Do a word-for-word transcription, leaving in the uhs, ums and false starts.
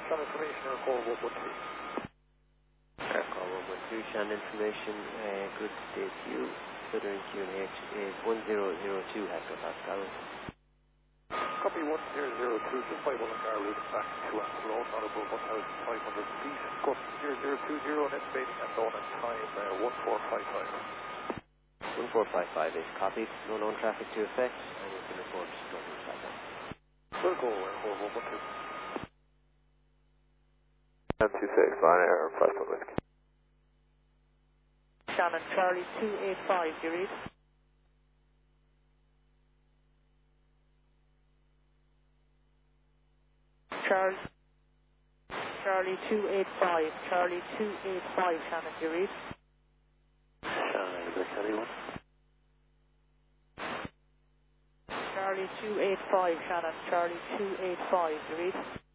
Some information or call one one two. Aircall one one two, Shannon information, uh, good day to you. Southern Q N H is one zero zero two hectopascal. Copy one zero zero two, just by one car route back to Apple Road, not above one thousand five hundred feet. Got zero zero two zero and estimating and known at time uh, one four five five. one four five five is copied, no known traffic to effect, and you can report nothing like that. We'll go Aircall one one two. M two six, line air, five foot whiskey. Shannon, Charlie two eight five, do you read? Charlie, Charlie two eight five, Charlie two eight five, Shannon, do you read? Shannon, is there anyone? Charlie two eight five, Shannon, Charlie two eight five, do you read?